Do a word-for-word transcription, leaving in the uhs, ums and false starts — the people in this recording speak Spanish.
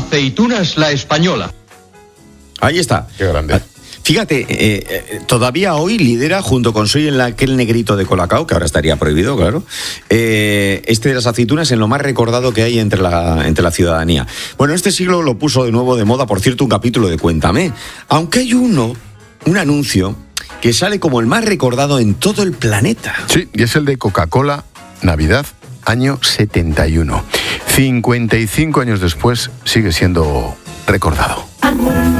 Aceitunas La Española. Ahí está. Qué grande. Fíjate, eh, eh, todavía hoy lidera, junto con Soy el aquel negrito de Colacao, que ahora estaría prohibido, claro, eh, este de las aceitunas en lo más recordado que hay entre la, entre la ciudadanía. Bueno, este siglo lo puso de nuevo de moda, por cierto, un capítulo de Cuéntame. Aunque hay uno, un anuncio, que sale como el más recordado en todo el planeta. Sí, y es el de Coca-Cola, Navidad, año setenta y uno. cincuenta y cinco años después sigue siendo recordado.